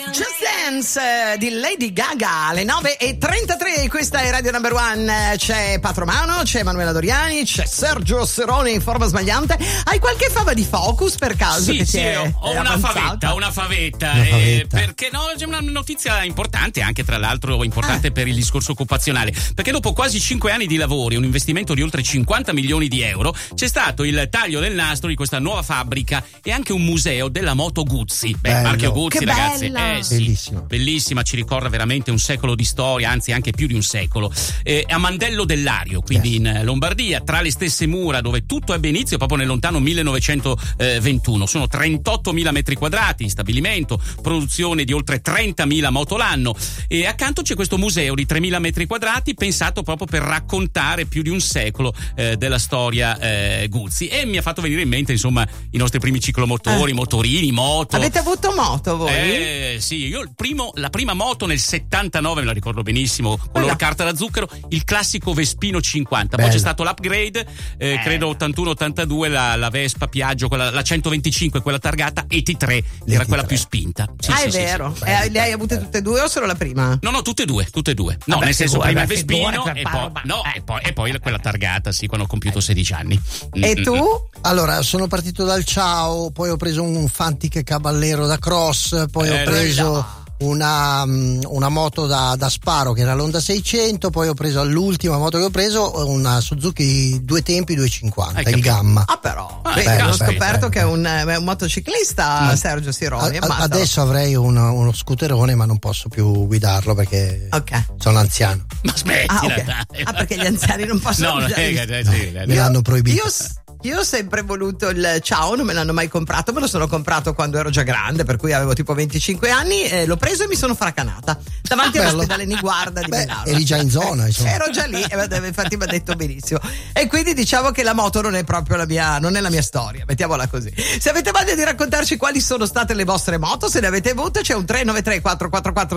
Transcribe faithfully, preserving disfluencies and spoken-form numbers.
Just Dance di Lady Gaga alle nove e trentatré. Questa è Radio Number One. C'è Patromano, c'è Emanuela Doriani, c'è Sergio Seroni in forma sbagliante. Hai qualche fava di Focus per caso? Sì, che sì, ti è, ho è una avanzata? favetta, una favetta, Una eh, favetta. perché no, c'è una notizia importante, anche tra l'altro importante Ah. per il discorso occupazionale, perché dopo quasi cinque anni di lavori, un investimento di oltre cinquanta milioni di euro, c'è stato il taglio del nastro di questa nuova fabbrica e anche un museo della moto Guzzi. Beh, Bello. marchio Guzzi, Che ragazzi, bella. eh, sì, Bellissimo. bellissima, ci ricorda veramente un secolo di storia, anzi anche più di un secolo. Eh, a Mandello dell'Ario, quindi Yes. in Lombardia, tra le stesse mura dove tutto ebbe inizio proprio nel lontano millenovecentoventuno. Sono trentottomila metri quadrati, stabilimento, produzione di oltre trentamila moto l'anno, e accanto c'è questo museo di tremila metri quadrati pensato proprio per raccontare più di un secolo eh, della storia eh, Guzzi, e mi ha fatto venire in mente insomma i nostri primi ciclomotori, Eh. motorini, moto. Avete avuto moto voi? Eh sì, io il primo, la prima moto nel settantanove, me la ricordo benissimo, color Quella. carta da zucchero, il classico Vespino cinquanta. Poi Bello. c'è stato l'upgrade, eh, credo ottantuno ottantadue, la, la Vespa Piaggio, quella, la centoventicinque, quella targata, E T tre, era quella più spinta. Sì, ah, sì, è sì, vero. sì. Eh, le hai avute tutte e due o solo la prima? No, no, tutte e due, tutte e due. No, Vabbè, nel senso, figura- prima il figura Vespino per e fare poi, roba. no, Eh. e poi, e poi quella targata, sì, quando ho compiuto sedici anni. E Mm, tu? mm, Allora, sono partito dal Ciao, poi ho preso un Fantic Caballero da cross, poi Eh, ho preso là. una, mm, una moto da, da sparo che era l'Honda seicento, poi ho preso l'ultima moto che ho preso una Suzuki due tempi duecentocinquanta, Hai il capito. Gamma. Ah, però. Ah, Beh, bello, ho scoperto bello, che è un, è un motociclista, Sergio Sironi. A- ammazzalo. adesso avrei uno, uno scooterone, ma non posso più guidarlo perché Ok. sono anziano. Ma smettila, Ah, ok. dai. Ah, perché gli anziani non possono No, no, guidare. eh, eh, sì, eh, Me l'hanno proibito. Io, io ho sempre voluto il Ciao, non me l'hanno mai comprato, me lo sono comprato quando ero già grande, per cui avevo tipo venticinque anni, eh, l'ho preso e mi sono fracanata davanti Bello. all'ospedale Niguarda di Beh, Milano. eri già in zona, insomma. Ero già lì, e infatti mi ha detto benissimo. E quindi diciamo che la moto non è proprio la mia, non è la mia storia, mettiamola così. Se avete voglia di raccontarci quali sono state le vostre moto, se ne avete avute, c'è un tre nove tre quattro quattro quattro